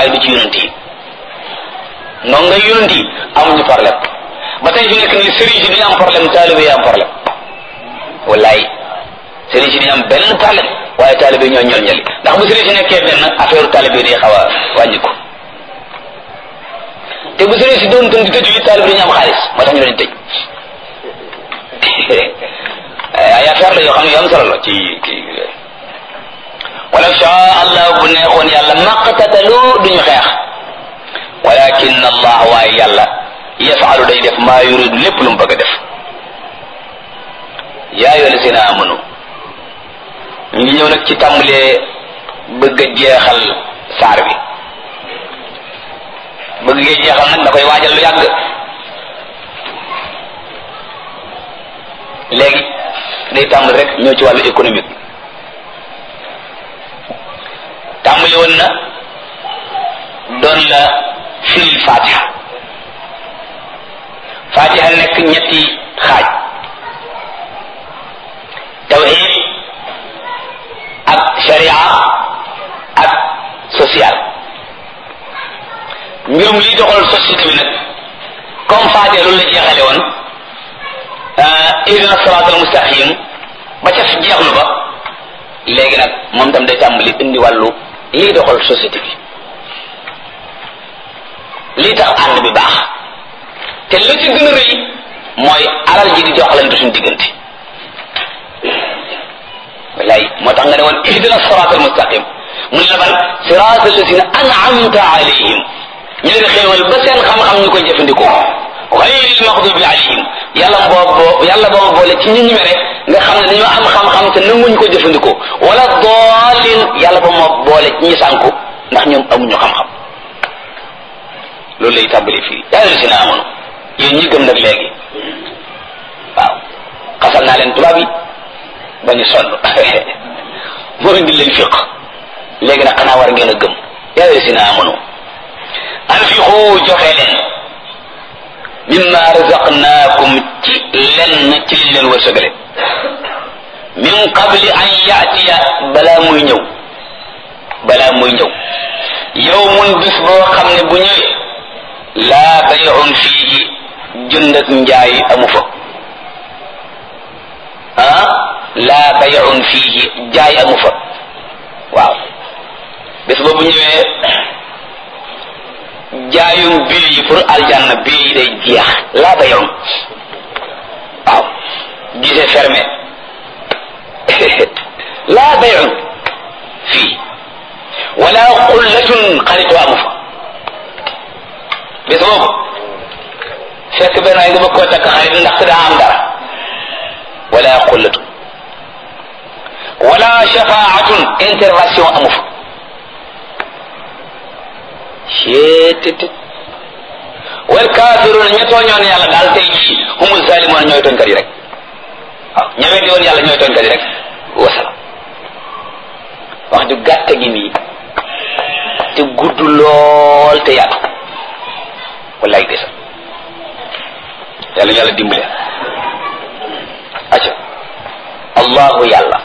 waaye du ci yonent yi noonu nga yonent yi amuñu problème ba tey fi nekk nii sëriñ si duñu am problème taalibe yi am problème wallaay sëriñ si duñu am benn problème waaye taalibe yi ñoo ñol ñali ndax bu sëriñ si nekkee benn affaire taalibe yi day xaw a wàññi ko te bu sëriñ si doon tën di tëju yi taalibe yi dañu am xaalis moo tax ñu leen tëj ay affaire la yoo xam ne yu am solo la ci walaw shaa allah bu neexoon yàlla maqtatalu duñu xeex walakin allah waaye yàlla yafalu day def maa yuridu lépp lu mu bëgg a def yaa ayyuha allazina amanu ñu ngi ñëw nag ci tàmbalee bëgg a jeexal saar bi bëgg ngeen jeexal nag da koy waajal lu yàgg léegi day tàmbali rek ñëw ci wàllu économique tàmbali woon na doon la firi fatiha fatiha nekk ñetti xaaj tawhid ak sharia ak social mbirum liy doxal société bi nag comme fatiha loolu la jeexale woon ihdina siraatal mustaqim ba ca jeexlu ba léegi nag moom tam day tàmbali indi wàllu liy doxal société bi lii tax ànd bi baax te li ci gën a rëy mooy alal ji di doxalante suñu diggante wallaay moo tax nga ne woon ihdina siraatal mustaqim mun la ban siraatal lazina an'amta alayhim ñu leen xéewal ba seen xam-xam ñu koy jëfandikoo ghayril maghdubi alayhim yàlla boo boole ci ñi ñu mere nga xam ne dañoo am xam-xam te nanguñ ko jëfandikoo wala daalin yàlla ba moo boole ci ñi sànku ndax ñoom amuñu xam-xam loolu lay tàmbali fii yaa ngi si na amoon yéen ñi gëm nag léegi waaw xasal naa leen tubaab yi ba ñu sonn moo indi leen fiq léegi nag xanaa war ngeen a gëm yaa ngi si na amoon anfiqu joxe leen mimma razaqnaakum ci lenn ci liñ leen wërsëgale min qabli an yaatiya balaa muy ñëw yawmun bis boo xam ne bu ñëwee laa bay'un fiihi jënd ak njaay amu fa laa bay'un fiihi jaay amu fa waaw bis boobu ñëwee jaayum bii yi pour aljanna bii yi day jeex laa bay'un waaw gisee fermé laa bay'un fii wala xullatun xaritoo amu fa bis boobu fekk benn ay nga bëgg koo takk xarit ndax daa am dara wala xullatun wala shafaatun intervention amu fa ceetit wal kafiruna ña tooñoon yàlla daal tey jii humul zalimoon ñooy tooñkat yi rek waaw ñawee di woon yàlla ñooy tooñkat yi rek wasala wax ju gàtt gi nii te gudd lool te yaatu wallaay desa yàlla dimbale acca allahu yàlla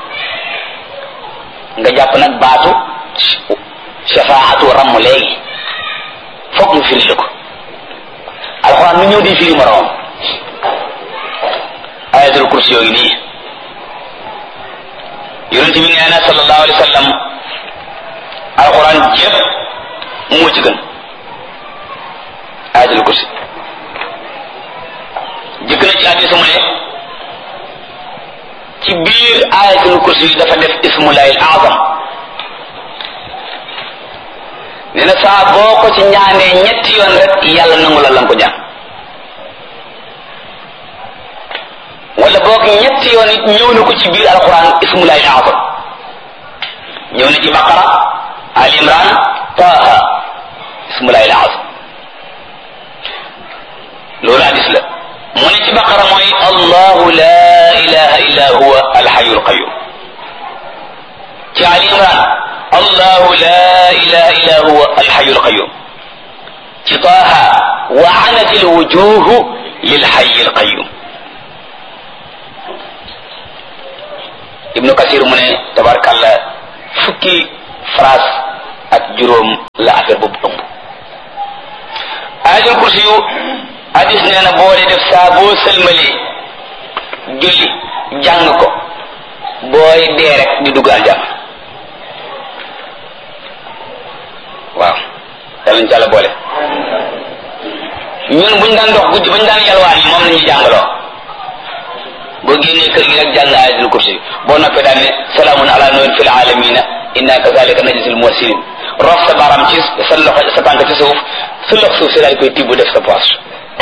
nga jàpp nag baatu shafaatu ramm léegi foog ñu firi ko alxuraan nu ñëw di firi moroom ayatul kursi yooyu nii yonent bi nee na sallallahu alayhi wa sallam alxuraan jépp moo ci gën ayatul kursi jëkk na ci hadiis mu ne ci biir ayatul kursi dafa def ismullahil azam nee na saa boo ko ci ñaanee ñetti yoon rek yàlla nangu la ko ñaan wala boog ñetti yoon it ñëw na ko ci biir alquran ismullahil azam ñëw na ci baqara al imran taha ismullahil azam loolu hadis la mu ne ci baqara mooy allahu la ilaha illa huwa alhayyul qayyum ci al imran allahu la ilaha illa huwa alhayyul qayyum ci taha wa anat alwujuhu lilhayyil qayyum ibnu kasir mu ne tabarkalla fukki phrase ak juróom la affaire boobu ëmb. ayatul kursi yu hadis nee na boo dee def saa boo sëlmalee julli jàng ko booy dee rek di dugg aljanna. waaw yàlla ñu ci Yàlla boole. ñun buñ daan dox guddi bañ daan yalwaan yi moom la ñuy jàngaloo boo génnee kër gi rek jàng ayatul kursi boo noppee daan ne salaamun ala nuhin fil alamina inna kazalika najzil muhsinin rof sa baaraam ci sa loxo sa tànk ci suuf su lox suuf si daal koy tibb def sa poche.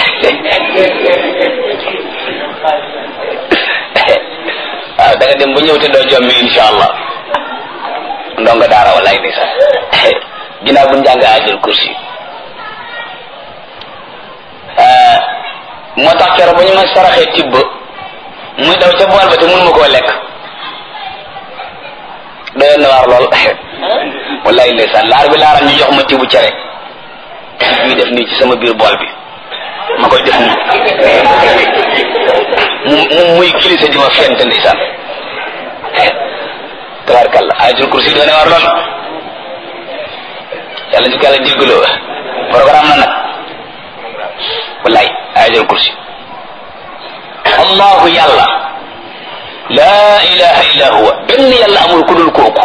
waaw da nga dem bu ñëw te doo jommi insha allah ndonga daara wallaay di sax ginnaaw buñ jàng ayatul kursi. moo tax keroog ba ñu ma saraxee tibb muy daw ca bool ba te mun ma koo lekk doyoon na waar lool. wallaay ndeysaan laar bi laaral ñu jox ma tibb cere ñuy def nii ci sama biir bool bi ma koy def nii muy kilise di ma fent ndeysaan. tabaarkalla ayatul kursi doy na waar lool yàlla ñu ko yàlla jéggaloo programme na nag wallaay ayatul kursi. allahu yàlla laa ilaha illa huwa benn yàlla amul ku dul kooku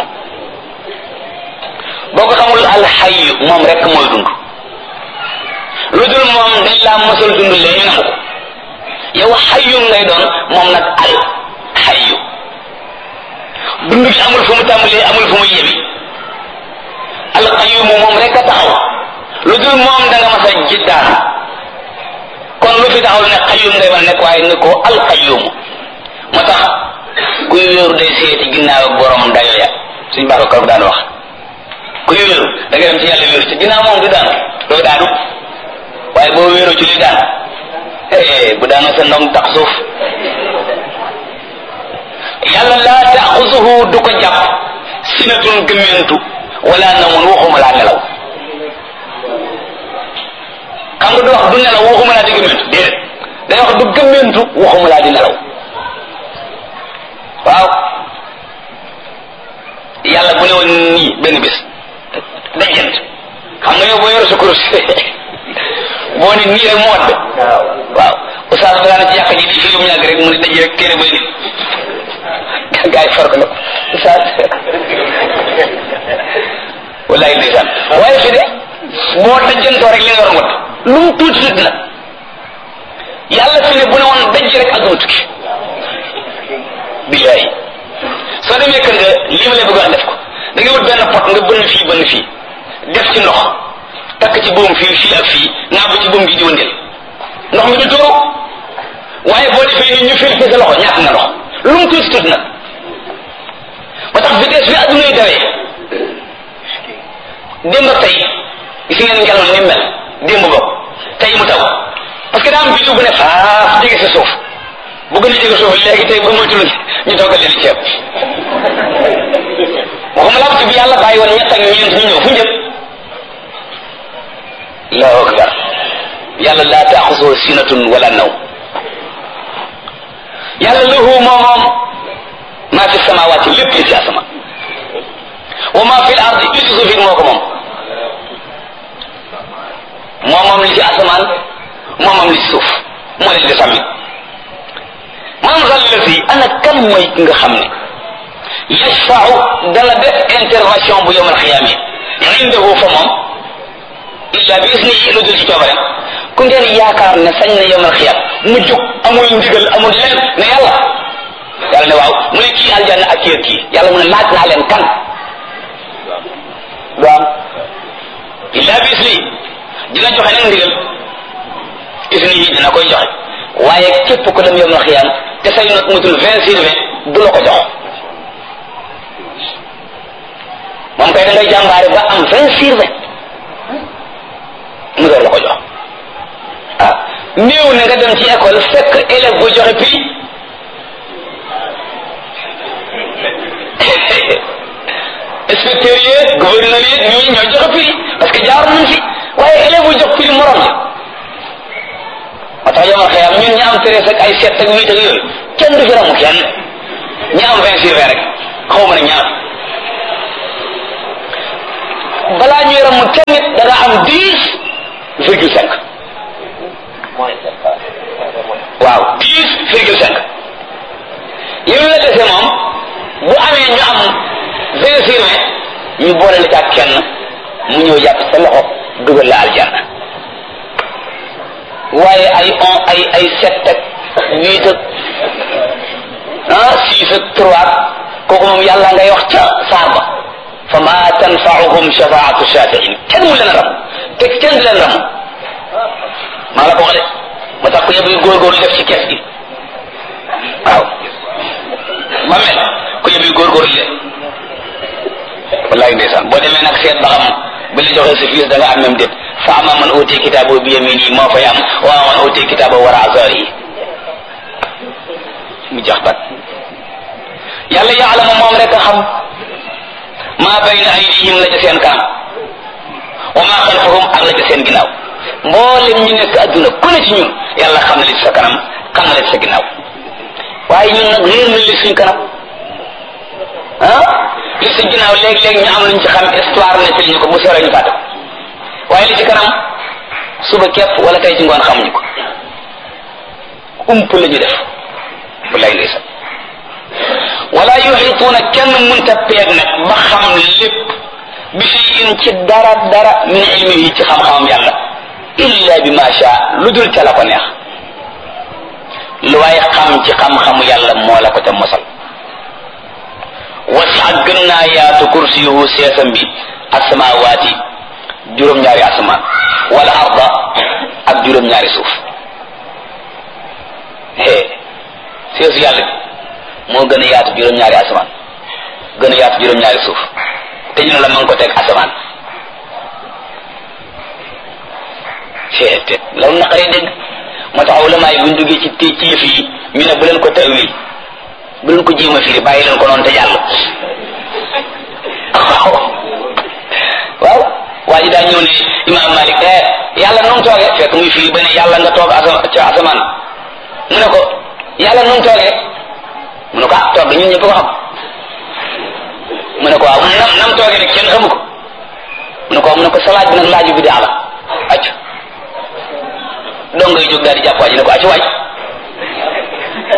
boo ko xamul alxayu moom rek mooy dund lu dul moom dañ laa mosal dund lee ñu nangu ko yow xayu ngay doon moom nag al xayu dund gi amul fu mu tàmbalee amul fu mu yebi alqayumu moom rek a taxaw lu dul moom da nga mas a jiddaan kon lu fi taxaw ne qayyum ngay war a nekk waaye ne ko alqayyum moo tax kuy wéeru day seeti ginnaaw ak borom dayo ya suñ baax ko daan wax kuy wéeru da ngay dem ci yàlla wéeru ci ginnaaw moom du daanu doo daanu waaye boo wéeru ci li daan bu daanoo sa ndong tax suuf. yàlla laa taaxuzuhu du ko jàpp sinatun gëmmentu wala namun waxuma laa nelaw. xam nga du wax du nelaw waxuma laa di gëmmentu déedéet day wax du gëmmentu waxuma laa di nelaw. waaw yàlla bu ne woon nii benn bés dajjant xam nga yow boo yor sa kurus boo ne nii rek mu wadd. waaw oustaz bi daana ci yàq ji di fi mu ñàgg rek mu ne daj rek téere bay nit gaa yi far ko nag oustaz wallaay ndeysaan waaye fi de boo dajjantoo rek li nga war a wadd lu mu tuuti tuuti nag yàlla fi ne bu ne woon daj rek ak tukki billaay soo demee kër nga lii ma lay bëgg a def ko da ngay wut benn pot nga bënn fii def ci ndox takk ci buum fii ak fii naa bu ci buum gi di wëndeel ndox mi du tuuru waaye boo defee ni ñu fil ci sa loxo ñàkk nga ndox lu mu tuuti tuuti nag ba tax vitesse bi adduna yi dawee démb ak tey gis ngeen ngelaw ni mel démb ba tey mu taw parce que daa am biddiw bu ne faaf jege sa suuf bu gën a jege suuf léegi tey ba moytul ñu toggal leen ceeb waxuma la ci bi yàlla bàyyi woon ñett ak ñeent ñu ñëw fu njëkk allahu akbar yàlla laa taaxusoo sinatun wala naw yàlla lahu moom maa fi samawaati lépp li ci asamaan wa maa fi l ardi li ci suuf it moo ko moom li ci asamaan moom li ci suuf moo leen di sàmmi man zallati ana kan mooy ki nga xam ne yashfa'u dana def intervention bu yawmal xiyaama indahu fa moom illa bi isnihi lu dul ci coobareem ku ngeen yaakaar ne sañ na yawmal xiyaam mu jóg amul ndigal amul leen ne yàlla ne waaw mu ne kii aljanna ak kii yàlla mu ne laaj naa leen kan du am illa bi isnihi dina joxe nag ndigal isnihi dina koy joxe waaye képp ko dem yawmal xiyaam te say not mutul 20/20 du la ko jox moom kay da ngay jàmbaare ba am 20/20 mu door la ko jox ah néew na nga dem ci école fekk élève bu joxe prix inspecteur yi gouverneur yi ñooñu ñoo joxe prix parce que jaar nañ fi waaye élève bu jox prix morom ja moo tax yomal xëyam ñun ñi am 13 ak ay 7 ak 8 ak yooyu kenn du fi ramu kenn ñi am 20/20 rek xaw ma ne ñaar balaa ñuy ramu kenn nit da nga am 10,5 waaw 10,5 yow la dese moom bu amee ñu am 20 ñu boole la ca kenn mu ñëw jàpp sa loxo dugal la aljanna waaye ay 7 ak 8 ak 6 ak 3 kooku moom yàlla ngay wax ca saar ba fa ma tanfa'uhum shafaatu shafi'in kenn mu leen ram te kenn leen ram maa la ko wax de moo tax ko yëpp yu góorgóorlu def ci kees gi waaw ma mel ko yëpp yu góorgóorlu de wallahi ndeysaan boo demee nag seet ba xam bi la joxee sa fiis da nga am même déet fa ama man uti kitaabo bi yamini moo fay am wa man uti kitaabo wara azari mu jax bat yàlla yaalamu moom rek a xam maa bayna aydihim la ca seen kanam wa maa xalfahum ak la ca seen ginnaaw mboolem ñu nekk adduna ku ne ci ñun yàlla xam na li ci sa kanam xam na li ci sa ginnaaw waaye ñun nag réer na li suñ kanam li ci ginnaaw léeg-léeg ñu am luñ ci xam histoire ne ci ñu ko bu sore ñu fàtte waaye li ci kanam suba képp wala tey ci ngoon xamuñu ko ump la ñu def wallaay ndeysaan wala yuxituuna kenn munta peeg nag ba xam lépp bi shay'in ci dara min ilmihi ci xam-xamam yàlla illa bi ma sha lu dul ca la ko neex lu waaye xam ci xam-xamu yàlla moo la ko ca mosal wasi'a gën naa yaatu kursiyuhu seesam bi asmaawaati juróom-ñaari asamaan wala arda ak juróom-ñaari suuf seesu yàlla bi moo gën a yaatu juróom-ñaari asamaan gën a yaatu juróom-ñaari suuf te ñu ne la mën ko teg asamaan te loolu naqaree dégg moo tax ulama yi buñ duggee ci yëf yi ñu ne bu leen ko tawil bu leen ko jéem a firi bàyyi leen ko noonu te jàll waaw waa ji daa ñëw ne Imam Malik yàlla nu mu toogee fekk muy firi ba ne yàlla nga toog ca asamaan mu ne ko yàlla nu mu toogee mu ne ko toog ñun ñëpp ko xam mu ne ko waaw nam toogee rek kenn xamu ko mu ne ko sa laaj bi nag laaju bi daa la acc dong ngay jóg daal di jàpp waa ji ne ko acc waaj